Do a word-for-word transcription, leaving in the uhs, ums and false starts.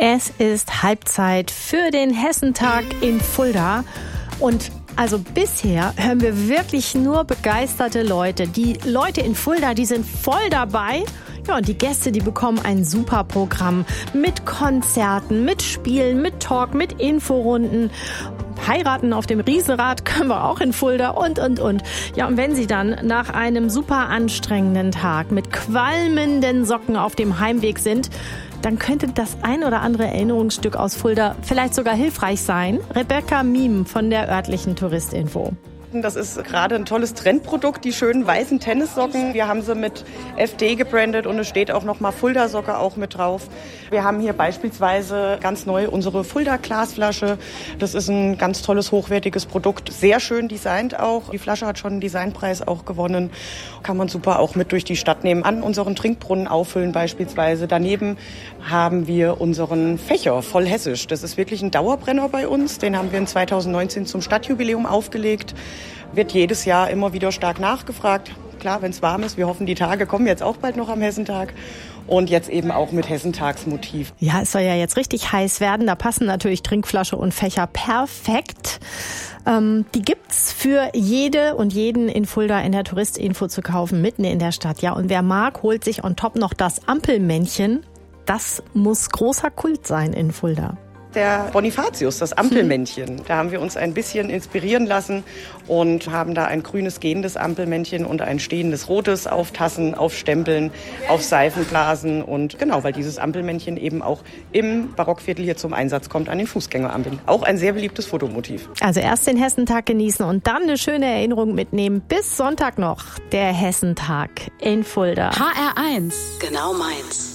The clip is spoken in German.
Es ist Halbzeit für den Hessentag in Fulda und also bisher hören wir wirklich nur begeisterte Leute. Die Leute in Fulda, die sind voll dabei. Ja, und die Gäste, die bekommen ein super Programm mit Konzerten, mit Spielen, mit Talk, mit Inforunden. Heiraten auf dem Riesenrad können wir auch in Fulda und, und, und. Ja, und wenn Sie dann nach einem super anstrengenden Tag mit qualmenden Socken auf dem Heimweg sind, dann könnte das ein oder andere Erinnerungsstück aus Fulda vielleicht sogar hilfreich sein. Rebecca Miem von der örtlichen Touristinfo. Das ist gerade ein tolles Trendprodukt, die schönen weißen Tennissocken. Wir haben sie mit F D gebrandet und es steht auch noch mal Fulda-Socke auch mit drauf. Wir haben hier beispielsweise ganz neu unsere Fulda-Glasflasche. Das ist ein ganz tolles, hochwertiges Produkt. Sehr schön designt auch. Die Flasche hat schon einen Designpreis auch gewonnen. Kann man super auch mit durch die Stadt nehmen. An unseren Trinkbrunnen auffüllen beispielsweise. Daneben haben wir unseren Fächer voll hessisch. Das ist wirklich ein Dauerbrenner bei uns. Den haben wir in zweitausendneunzehn zum Stadtjubiläum aufgelegt. Wird jedes Jahr immer wieder stark nachgefragt. Klar, wenn es warm ist. Wir hoffen, die Tage kommen jetzt auch bald noch am Hessentag. Und jetzt eben auch mit Hessentagsmotiv. Ja, es soll ja jetzt richtig heiß werden. Da passen natürlich Trinkflasche und Fächer perfekt. Ähm, die gibt's für jede und jeden in Fulda in der Touristinfo zu kaufen, mitten in der Stadt. Ja, und wer mag, holt sich on top noch das Ampelmännchen. Das muss großer Kult sein in Fulda. Der Bonifatius, das Ampelmännchen. Da haben wir uns ein bisschen inspirieren lassen und haben da ein grünes gehendes Ampelmännchen und ein stehendes rotes auf Tassen, auf Stempeln, auf Seifenblasen. Und genau, weil dieses Ampelmännchen eben auch im Barockviertel hier zum Einsatz kommt an den Fußgängerampeln. Auch ein sehr beliebtes Fotomotiv. Also erst den Hessentag genießen und dann eine schöne Erinnerung mitnehmen. Bis Sonntag noch der Hessentag in Fulda. H R eins. Genau meins.